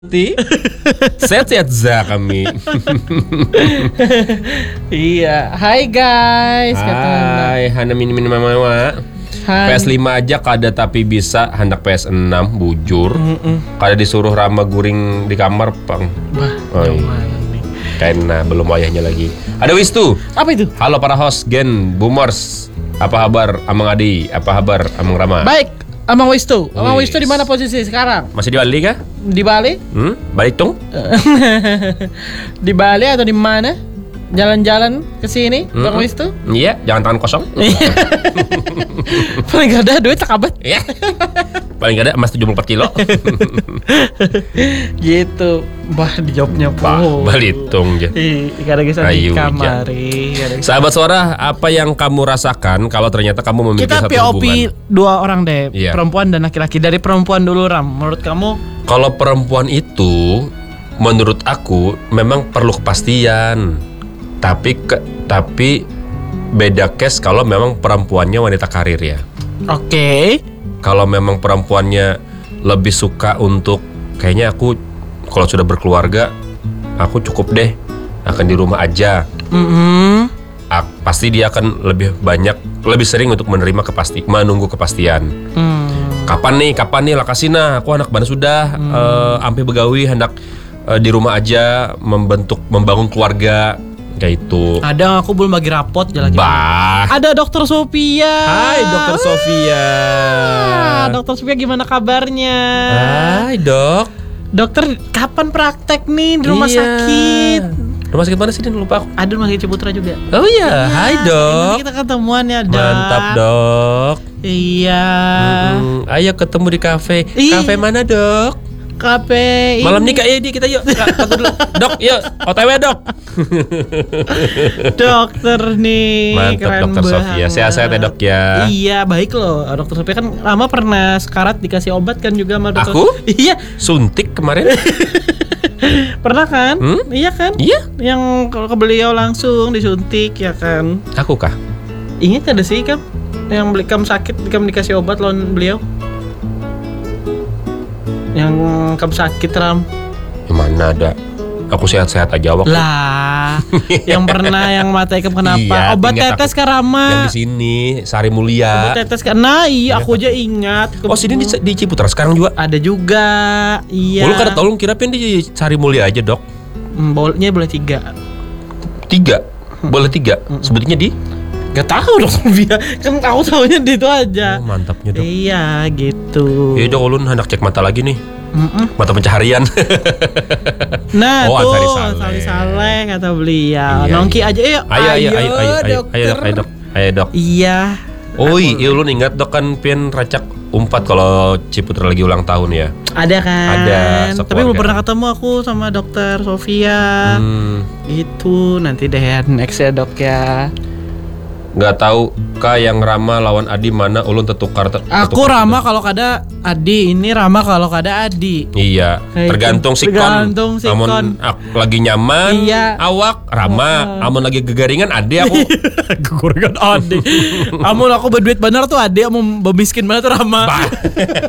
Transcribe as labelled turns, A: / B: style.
A: Sehat-sehat za kami.
B: Iya, hai guys.
A: Hai, hana mini mama. PS5 aja kada tapi bisa hendak PS6 bujur. Kada disuruh Rama guring di kamar pang. Karena belum ayahnya lagi. Ada Wistu.
B: Apa itu?
A: Halo para host Gen Boomers. Apa kabar Amang Adi? Apa kabar Amang Rama?
B: Baik, Amang Wistu. Amang Wistu di mana posisi sekarang?
A: Masih di Bali kah?
B: Di Bali?
A: Balik dong?
B: Di Bali atau di mana? Jalan-jalan ke sini, Bang Wistu?
A: Iya, jangan tangan kosong.
B: Paling gak ada duit takabat.
A: Iya. Paling gak ada emas 74 kilo.
B: Gitu. Bah, dijawabnya po.
A: Balitung aja.
B: Kada bisa di kamari.
A: Sahabat suara, apa yang kamu rasakan kalau ternyata kamu memiliki
B: kita
A: satu
B: POP
A: hubungan?
B: dua orang deh,
A: Iya.
B: perempuan dan laki-laki. Dari perempuan dulu, Ram. Menurut kamu?
A: Kalau perempuan itu, menurut aku memang perlu kepastian. Tapi beda case kalau memang perempuannya wanita karir ya.
B: Oke.
A: Kalau memang perempuannya lebih suka untuk kayaknya aku kalau sudah berkeluarga aku cukup deh akan di rumah aja. Pasti dia akan lebih sering untuk menunggu kepastian. Kapan nih lakasina aku anak bana sudah ampe begawi hendak di rumah aja membangun keluarga kayak itu.
B: Ada, aku belum bagi rapot jalan.
A: Bah.
B: Ada Dokter Sophia.
A: Hai Dokter Sophia.
B: Dokter Sophia gimana kabarnya?
A: Hai Dok.
B: Dokter kapan praktek nih di rumah sakit?
A: Rumah sakit mana sih? Lupa aku.
B: Ada rumah sakit Ciputra juga.
A: Oh iya, hai Dok.
B: Kita ketemuan ya, Dok.
A: Mantap Dok.
B: Iya.
A: Ayo ketemu di kafe. Kafe mana Dok?
B: Kafe
A: malam nih ya kita yuk. Dulu. Dok, yuk OTW Dok.
B: Dokter nih.
A: Mantap Dokter Sophia. Sehat-sehat ya Dok ya.
B: Iya baik loh. Dokter Sophia kan lama pernah sekarat dikasih obat kan juga sama dokter.
A: Aku?
B: Iya.
A: Suntik kemarin.
B: Pernah kan? Iya kan?
A: Iya.
B: Yang ke beliau langsung disuntik ya kan?
A: Aku kah?
B: Ingat ada sih kan? Yang beli kamu sakit, kamu dikasih obat lawan beliau. Yang kamu sakit Ram.
A: Yang mana ada? Aku sehat-sehat aja waktu.
B: Lah, yang pernah yang mata ikam kenapa?
A: Iya,
B: obat tetes ke Rama.
A: Yang di sini Sari Mulia.
B: Obat tetes ke. Nah, iya aku aja ingat.
A: Oh, sini di Ciputra sekarang juga.
B: Ada juga. Iya.
A: Lu kada tolong kira pin di Sari Mulia aja, Dok.
B: Bolehnya boleh 3.
A: 3? Boleh 3. Sebetulnya di?
B: Gak tahu dong Sophia. Kan aku tahunya di itu aja.
A: Oh, mantapnya Dok.
B: Iya, gitu.
A: Iya Dok, ulun hendak cek mata lagi nih. Mata pencaharian.
B: Nah, tuh
A: Ansari
B: Saleh kata beliau.
A: Iya,
B: Nongki aja yuk.
A: Ayo Dok.
B: Iya.
A: Oi, ulun ingat Dok kan pian racak umpat kalau Ciputra lagi ulang tahun ya.
B: Ada kan?
A: Ada.
B: Tapi belum pernah ketemu aku sama Dokter Sophia. Itu nanti deh next ya Dok ya.
A: Nggak tahu kah yang Rama lawan Adi mana ulun tetukar.
B: Aku Rama kalau kada Adi, ini Rama kalau kada Adi.
A: Iya, tergantung sikon.
B: Tergantung sikon.
A: Amun lagi nyaman,
B: iya.
A: Awak Rama. Amun lagi gegaringan Adi aku.
B: Gegaringan Adi. Amun aku berduit bener tuh Adi, amun bemiskin bener tuh Rama.